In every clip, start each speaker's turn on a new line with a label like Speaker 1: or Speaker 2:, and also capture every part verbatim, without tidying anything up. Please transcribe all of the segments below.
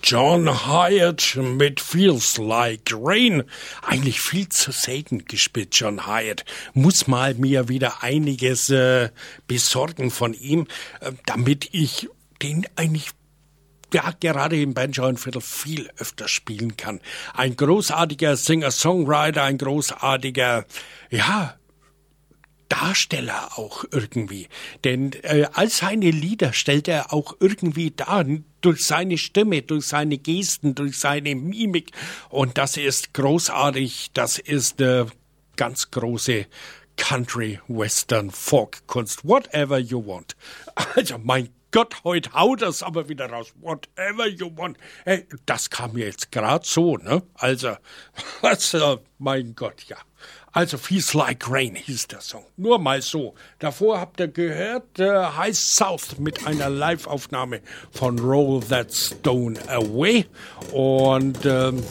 Speaker 1: John Hyatt mit Feels Like Rain. Eigentlich viel zu selten gespielt, John Hyatt. Muss mal mir wieder einiges äh, besorgen von ihm, äh, damit ich den eigentlich ja, gerade im Bandschauenviertel viel öfter spielen kann. Ein großartiger Singer-Songwriter, ein großartiger, ja, Darsteller auch irgendwie. Denn äh, all seine Lieder stellt er auch irgendwie dar, durch seine Stimme, durch seine Gesten, durch seine Mimik. Und das ist großartig, das ist äh, ganz große Country, Western, Folk-Kunst, whatever you want. Also mein Gott, heute haut das aber wieder raus. Whatever you want. Hey, das kam mir jetzt gerade so, ne? Also, also, mein Gott, ja. Also, Feels Like Rain hieß der Song. Nur mal so. Davor habt ihr gehört, äh, High South mit einer Live-Aufnahme von Roll That Stone Away. Und, ähm,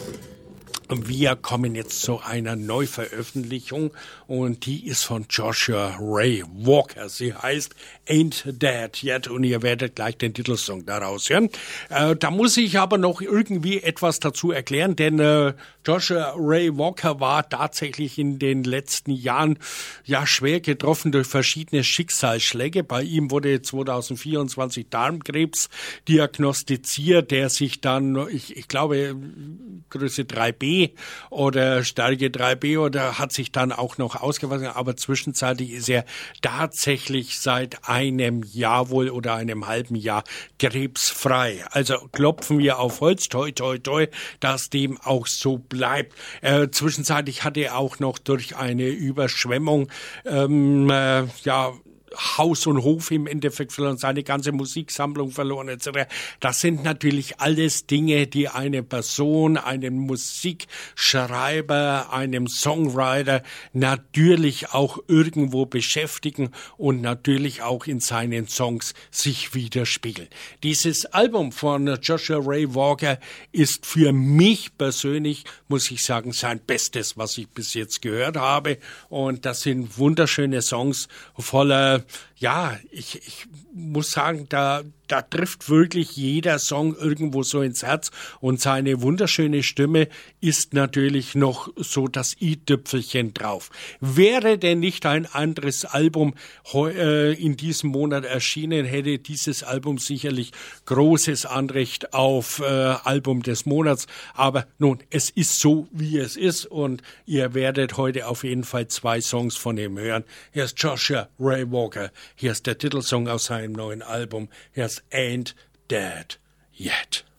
Speaker 1: wir kommen jetzt zu einer Neuveröffentlichung und die ist von Joshua Ray Walker. Sie heißt Ain't Dead Yet und ihr werdet gleich den Titelsong daraus hören. Äh, da muss ich aber noch irgendwie etwas dazu erklären, denn äh, Joshua Ray Walker war tatsächlich in den letzten Jahren ja schwer getroffen durch verschiedene Schicksalsschläge. Bei ihm wurde zweitausendvierundzwanzig Darmkrebs diagnostiziert, der sich dann, ich, ich glaube, Größe drei B oder Stärke drei B oder hat sich dann auch noch ausgewachsen, aber zwischenzeitlich ist er tatsächlich seit einem Jahr wohl oder einem halben Jahr krebsfrei. Also klopfen wir auf Holz, toi toi toi, dass dem auch so bleibt. Äh, zwischenzeitlich hat er auch noch durch eine Überschwemmung ähm, äh, ja Haus und Hof im Endeffekt verloren, seine ganze Musiksammlung verloren et cetera. Das sind natürlich alles Dinge, die eine Person, einen Musikschreiber, einem Songwriter natürlich auch irgendwo beschäftigen und natürlich auch in seinen Songs sich widerspiegeln. Dieses Album von Joshua Ray Walker ist für mich persönlich, muss ich sagen, sein Bestes, was ich bis jetzt gehört habe. Und das sind wunderschöne Songs voller Ja, ich, ich muss sagen, da, da trifft wirklich jeder Song irgendwo so ins Herz und seine wunderschöne Stimme ist natürlich noch so das i-Tüpfelchen drauf. Wäre denn nicht ein anderes Album äh, in diesem Monat erschienen, hätte dieses Album sicherlich großes Anrecht auf äh, Album des Monats. Aber nun, es ist so, wie es ist und ihr werdet heute auf jeden Fall zwei Songs von ihm hören. Hier ist Joshua Ray Walker. Hier ist der Titelsong aus seinem neuen Album. Hier ist Ain't Dead Yet.